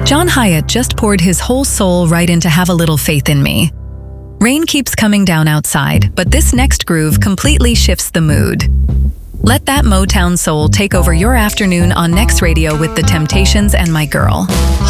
John Hyatt just poured his whole soul right into Have a Little Faith in Me. Rain keeps coming down outside, but this next groove completely shifts the mood. Let that Motown soul take over your afternoon on Next Radio with The Temptations and My Girl.